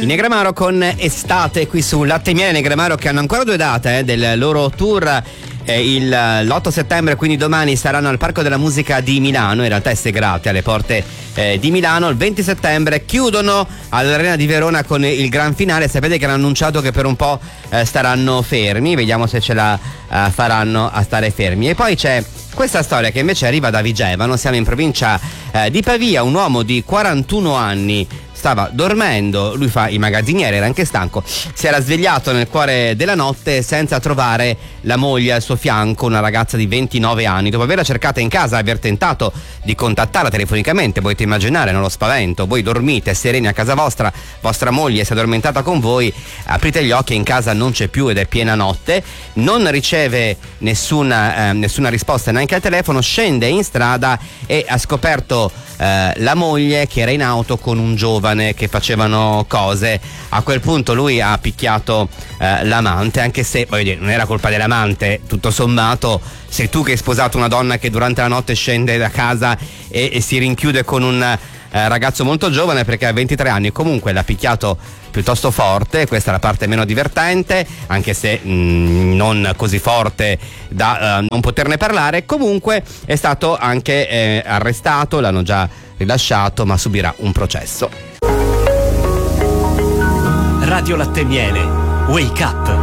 I Negramaro con Estate qui su Latte Miele. Negramaro che hanno ancora 2 date del loro tour. L'8 settembre, quindi domani, saranno al Parco della Musica di Milano, in realtà è Segrate, alle porte di Milano. Il 20 settembre chiudono all'Arena di Verona con il gran finale. Sapete che hanno annunciato che per un po' staranno fermi, vediamo se ce la faranno a stare fermi. E poi c'è questa storia che invece arriva da Vigevano, siamo in provincia di Pavia. Un uomo di 41 anni stava dormendo, lui fa il magazziniere, era anche stanco, si era svegliato nel cuore della notte senza trovare la moglie al suo fianco, una ragazza di 29 anni. Dopo averla cercata in casa, aver tentato di contattarla telefonicamente, potete immaginare, no, lo spavento. Voi dormite sereni a casa vostra, vostra moglie si è addormentata con voi, aprite gli occhi e in casa non c'è più ed è piena notte, non riceve nessuna risposta neanche al telefono, scende in strada e ha scoperto la moglie che era in auto con un giovane che facevano cose. A quel punto lui ha picchiato l'amante, anche se, voglio dire, non era colpa dell'amante, tutto sommato. Sei tu che hai sposato una donna che durante la notte scende da casa e si rinchiude con un ragazzo molto giovane perché ha 23 anni. Comunque l'ha picchiato piuttosto forte, questa è la parte meno divertente, anche se non così forte da non poterne parlare. Comunque è stato anche arrestato, l'hanno già rilasciato, ma subirà un processo. Radio Latte Miele, Wake Up.